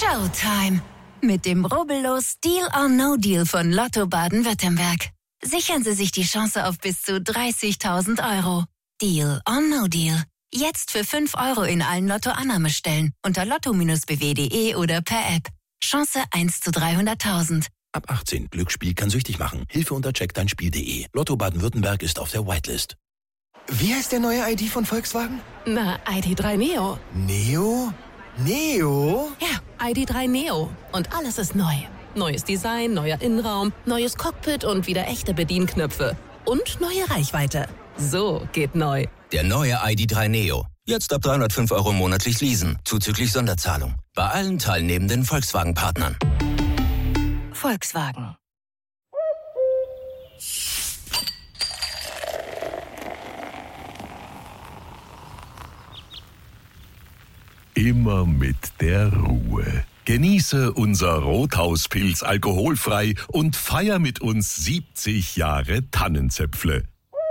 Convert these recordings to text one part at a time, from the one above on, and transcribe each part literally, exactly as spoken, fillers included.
Showtime. Mit dem rubbellos Deal or No Deal von Lotto Baden-Württemberg. Sichern Sie sich die Chance auf bis zu dreißigtausend Euro. Deal or No Deal. Jetzt für fünf Euro in allen Lotto-Annahmestellen unter lotto Bindestrich b w punkt d e oder per App. Chance eins zu dreihunderttausend. Ab achtzehn. Glücksspiel kann süchtig machen. Hilfe unter check dein spiel punkt d e. Lotto Baden-Württemberg ist auf der Whitelist. Wie heißt der neue I D von Volkswagen? Na, I D drei Neo. Neo? Neo? Ja, I D drei Neo. Und alles ist neu. Neues Design, neuer Innenraum, neues Cockpit und wieder echte Bedienknöpfe. Und neue Reichweite. So geht neu. Der neue I D drei Neo. Jetzt ab dreihundertfünf Euro monatlich leasen, zuzüglich Sonderzahlung. Bei allen teilnehmenden Volkswagen-Partnern. Volkswagen. Immer mit der Ruhe. Genieße unser Rothauspilz alkoholfrei und feier mit uns siebzig Jahre Tannenzäpfle.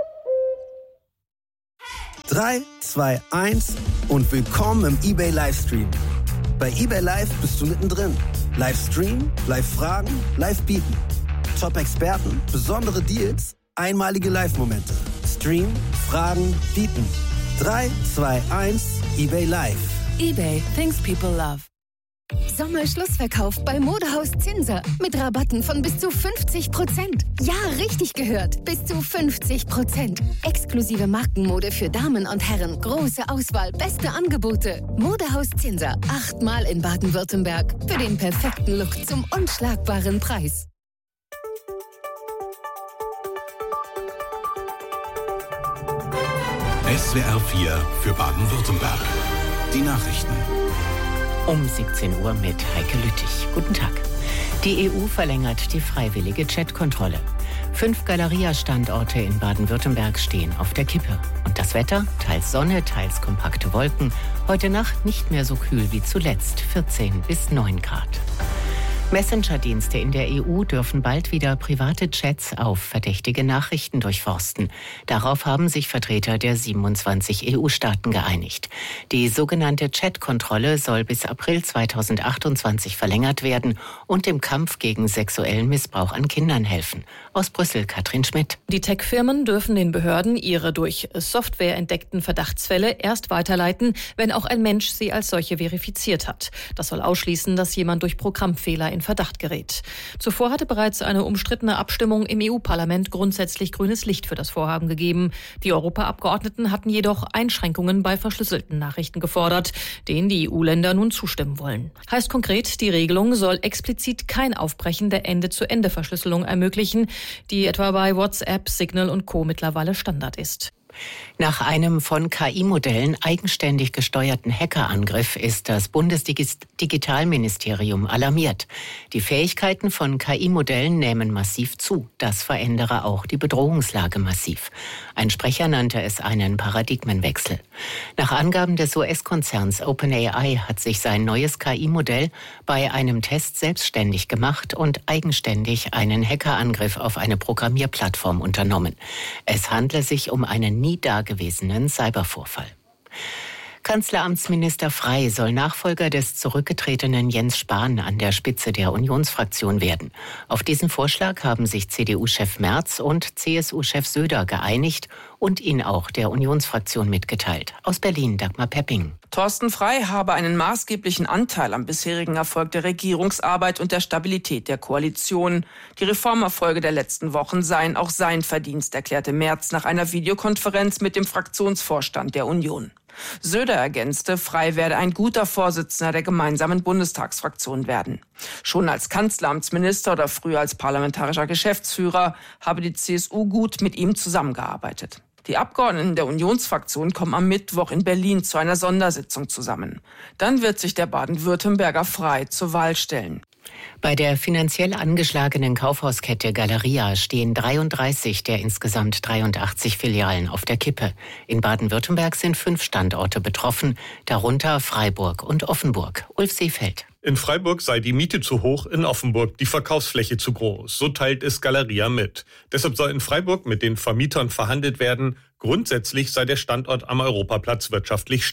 drei, zwei, eins und willkommen im eBay Livestream. Bei eBay Live bist du mittendrin. Livestream, Live-Fragen, Live-Bieten. Top-Experten, besondere Deals, einmalige Live-Momente. Stream, Fragen, Bieten. drei, zwei, eins, eBay Live. eBay, things people love. Sommerschlussverkauf bei Modehaus Zinser. Mit Rabatten von bis zu fünfzig Prozent. Ja, richtig gehört. Bis zu fünfzig Prozent. Exklusive Markenmode für Damen und Herren. Große Auswahl, beste Angebote. Modehaus Zinser. Achtmal in Baden-Württemberg. Für den perfekten Look zum unschlagbaren Preis. S W R vier für Baden-Württemberg. Die Nachrichten. Um siebzehn Uhr mit Heike Lüttich. Guten Tag. Die E U verlängert die freiwillige Chat-Kontrolle. Fünf Galeria-Standorte in Baden-Württemberg stehen auf der Kippe. Und das Wetter? Teils Sonne, teils kompakte Wolken. Heute Nacht nicht mehr so kühl wie zuletzt, vierzehn bis neun Grad. Messenger-Dienste in der E U dürfen bald wieder private Chats auf verdächtige Nachrichten durchforsten. Darauf haben sich Vertreter der siebenundzwanzig E U-Staaten geeinigt. Die sogenannte Chat-Kontrolle soll bis April zweitausendachtundzwanzig verlängert werden und im Kampf gegen sexuellen Missbrauch an Kindern helfen. Aus Brüssel, Katrin Schmidt. Die Tech-Firmen dürfen den Behörden ihre durch Software entdeckten Verdachtsfälle erst weiterleiten, wenn auch ein Mensch sie als solche verifiziert hat. Das soll ausschließen, dass jemand durch Programmfehler in Verdacht gerät. Zuvor hatte bereits eine umstrittene Abstimmung im E U-Parlament grundsätzlich grünes Licht für das Vorhaben gegeben. Die Europaabgeordneten hatten jedoch Einschränkungen bei verschlüsselten Nachrichten gefordert, denen die E U-Länder nun zustimmen wollen. Heißt konkret, die Regelung soll explizit kein Aufbrechen der Ende-zu-Ende-Verschlüsselung ermöglichen, die etwa bei WhatsApp, Signal und Co. mittlerweile Standard ist. Nach einem von K I-Modellen eigenständig gesteuerten Hackerangriff ist das Bundesdigitalministerium alarmiert. Die Fähigkeiten von K I-Modellen nehmen massiv zu. Das verändere auch die Bedrohungslage massiv. Ein Sprecher nannte es einen Paradigmenwechsel. Nach Angaben des U S-Konzerns OpenAI hat sich sein neues K I-Modell bei einem Test selbstständig gemacht und eigenständig einen Hackerangriff auf eine Programmierplattform unternommen. Es handle sich um einen nie dagewesenen Cybervorfall. Kanzleramtsminister Frey soll Nachfolger des zurückgetretenen Jens Spahn an der Spitze der Unionsfraktion werden. Auf diesen Vorschlag haben sich C D U-Chef Merz und C S U-Chef Söder geeinigt und ihn auch der Unionsfraktion mitgeteilt. Aus Berlin, Dagmar Pepping. Thorsten Frey habe einen maßgeblichen Anteil am bisherigen Erfolg der Regierungsarbeit und der Stabilität der Koalition. Die Reformerfolge der letzten Wochen seien auch sein Verdienst, erklärte Merz nach einer Videokonferenz mit dem Fraktionsvorstand der Union. Söder ergänzte, Frey werde ein guter Vorsitzender der gemeinsamen Bundestagsfraktion werden. Schon als Kanzleramtsminister oder früher als parlamentarischer Geschäftsführer habe die C S U gut mit ihm zusammengearbeitet. Die Abgeordneten der Unionsfraktion kommen am Mittwoch in Berlin zu einer Sondersitzung zusammen. Dann wird sich der Baden-Württemberger Frey zur Wahl stellen. Bei der finanziell angeschlagenen Kaufhauskette Galeria stehen dreiunddreißig der insgesamt dreiundachtzig Filialen auf der Kippe. In Baden-Württemberg sind fünf Standorte betroffen, darunter Freiburg und Offenburg. Ulf Seefeld. In Freiburg sei die Miete zu hoch, in Offenburg die Verkaufsfläche zu groß. So teilt es Galeria mit. Deshalb soll in Freiburg mit den Vermietern verhandelt werden. Grundsätzlich sei der Standort am Europaplatz wirtschaftlich stark.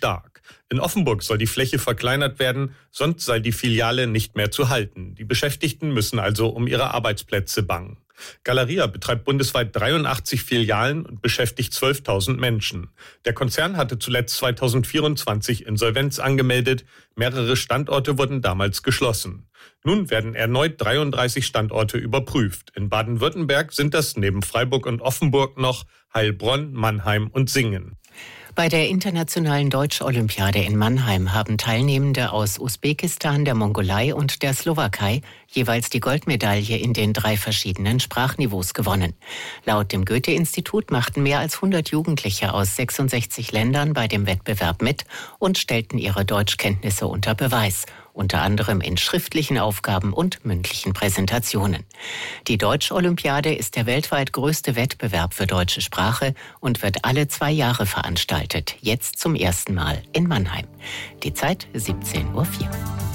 In Offenburg soll die Fläche verkleinert werden, sonst sei die Filiale nicht mehr zu halten. Die Beschäftigten müssen also um ihre Arbeitsplätze bangen. Galeria betreibt bundesweit dreiundachtzig Filialen und beschäftigt zwölftausend Menschen. Der Konzern hatte zuletzt zweitausendvierundzwanzig Insolvenz angemeldet. Mehrere Standorte wurden damals geschlossen. Nun werden erneut dreiunddreißig Standorte überprüft. In Baden-Württemberg sind das neben Freiburg und Offenburg noch Heilbronn, Mannheim und Singen. Bei der Internationalen Deutsch-Olympiade in Mannheim haben Teilnehmende aus Usbekistan, der Mongolei und der Slowakei jeweils die Goldmedaille in den drei verschiedenen Sprachniveaus gewonnen. Laut dem Goethe-Institut machten mehr als hundert Jugendliche aus sechsundsechzig Ländern bei dem Wettbewerb mit und stellten ihre Deutschkenntnisse unter Beweis, unter anderem in schriftlichen Aufgaben und mündlichen Präsentationen. Die Deutsch-Olympiade ist der weltweit größte Wettbewerb für deutsche Sprache und wird alle zwei Jahre veranstaltet, jetzt zum ersten Mal in Mannheim. Die Zeit siebzehn Uhr vier.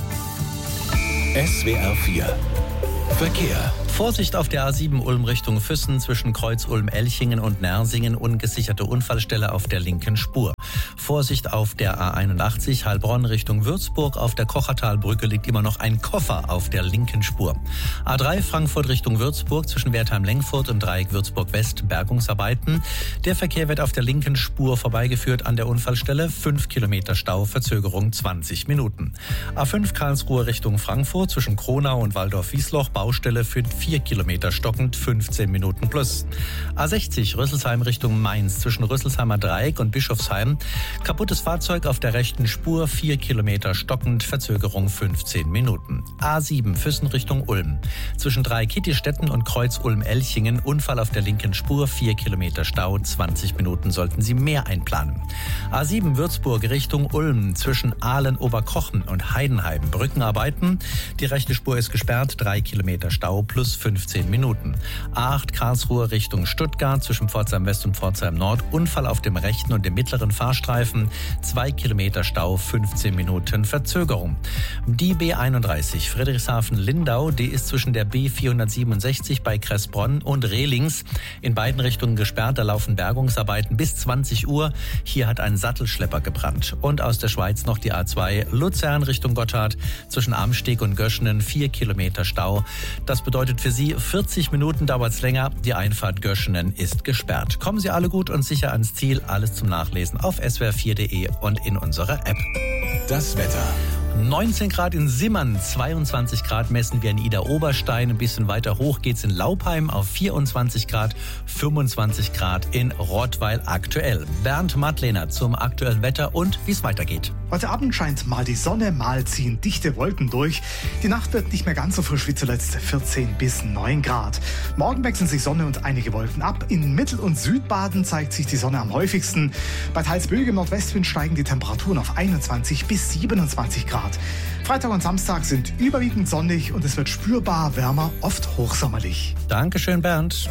S W R vier Verkehr. Vorsicht auf der A sieben Ulm Richtung Füssen zwischen Kreuz Ulm-Elchingen und Nersingen, ungesicherte Unfallstelle auf der linken Spur. Vorsicht auf der A einundachtzig Heilbronn Richtung Würzburg, auf der Kochertalbrücke liegt immer noch ein Koffer auf der linken Spur. A drei Frankfurt Richtung Würzburg zwischen Wertheim-Lengfurt und Dreieck Würzburg-West, Bergungsarbeiten. Der Verkehr wird auf der linken Spur vorbeigeführt an der Unfallstelle, fünf Kilometer Stau, Verzögerung zwanzig Minuten. A fünf Karlsruhe Richtung Frankfurt zwischen Kronau und Waldorf-Wiesloch, Baustelle für vier Kilometer stockend, fünfzehn Minuten plus. A sechzig Rüsselsheim Richtung Mainz zwischen Rüsselsheimer Dreieck und Bischofsheim. Kaputtes Fahrzeug auf der rechten Spur, vier Kilometer stockend, Verzögerung fünfzehn Minuten. A sieben Füssen Richtung Ulm. Zwischen Dreieck-Kittistetten und Kreuz Ulm-Elchingen, Unfall auf der linken Spur, vier Kilometer Stau, zwanzig Minuten sollten Sie mehr einplanen. A sieben Würzburg Richtung Ulm zwischen Ahlen-Oberkochen und Heidenheim, Brückenarbeiten. Die rechte Spur ist gesperrt, drei Kilometer Stau plus fünfzehn Minuten. A acht Karlsruhe Richtung Stuttgart zwischen Pforzheim West und Pforzheim Nord, Unfall auf dem rechten und dem mittleren Fahrstreifen, zwei Kilometer Stau, fünfzehn Minuten Verzögerung. Die B einunddreißig Friedrichshafen-Lindau, die ist zwischen der B vierhundertsiebenundsechzig bei Kressbronn und Rehlings in beiden Richtungen gesperrt, da laufen Bergungsarbeiten bis zwanzig Uhr. Hier hat ein Sattelschlepper gebrannt. Und aus der Schweiz noch die A zwei Luzern Richtung Gotthard zwischen Amsteg und Göschenen, vier Kilometer Stau. Das bedeutet für Sie, vierzig Minuten dauert es länger. Die Einfahrt Göschenen ist gesperrt. Kommen Sie alle gut und sicher ans Ziel. Alles zum Nachlesen auf s w r vier punkt de und in unserer App. Das Wetter. neunzehn Grad in Simmern, zweiundzwanzig Grad messen wir in Ida-Oberstein. Ein bisschen weiter hoch geht's in Laupheim auf vierundzwanzig Grad, fünfundzwanzig Grad in Rottweil aktuell. Bernd Madlener zum aktuellen Wetter und wie es weitergeht. Heute Abend scheint mal die Sonne, mal ziehen dichte Wolken durch. Die Nacht wird nicht mehr ganz so frisch wie zuletzt, vierzehn bis neun Grad. Morgen wechseln sich Sonne und einige Wolken ab. In Mittel- und Südbaden zeigt sich die Sonne am häufigsten. Bei teils böigem Nordwestwind steigen die Temperaturen auf einundzwanzig bis siebenundzwanzig Grad. Freitag und Samstag sind überwiegend sonnig und es wird spürbar wärmer, oft hochsommerlich. Dankeschön, Bernd.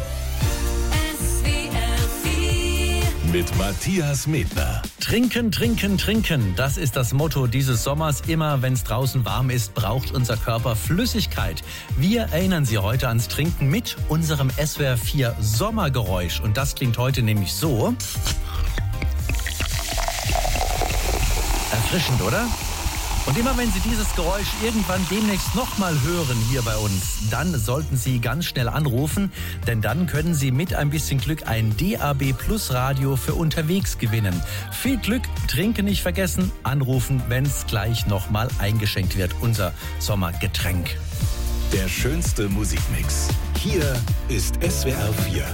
Mit Matthias Medner. Trinken, trinken, trinken. Das ist das Motto dieses Sommers. Immer wenn es draußen warm ist, braucht unser Körper Flüssigkeit. Wir erinnern Sie heute ans Trinken mit unserem S W R vier Sommergeräusch. Und das klingt heute nämlich so. Erfrischend, oder? Und immer wenn Sie dieses Geräusch irgendwann demnächst nochmal hören hier bei uns, dann sollten Sie ganz schnell anrufen, denn dann können Sie mit ein bisschen Glück ein D A B Plus Radio für unterwegs gewinnen. Viel Glück, trinken nicht vergessen, anrufen, wenn es gleich nochmal eingeschenkt wird, unser Sommergetränk. Der schönste Musikmix. Hier ist S W R vier.